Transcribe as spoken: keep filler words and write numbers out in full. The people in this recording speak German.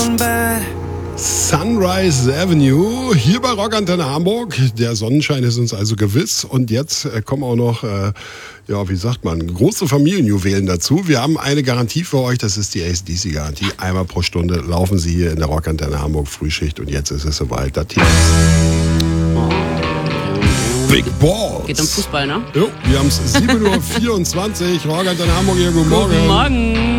Sunrise Avenue, hier bei Rockantenne Hamburg. Der Sonnenschein ist uns also gewiss. Und jetzt äh, kommen auch noch, äh, ja, wie sagt man, große Familienjuwelen dazu. Wir haben eine Garantie für euch, das ist die A C D C-Garantie. Einmal pro Stunde laufen sie hier in der Rockantenne Hamburg Frühschicht. Und jetzt ist es soweit. Das hier ist Big Balls. Geht um Fußball, ne? Jo, wir haben es sieben Uhr vierundzwanzig. Rockantenne Hamburg hier, guten Morgen. Guten Morgen.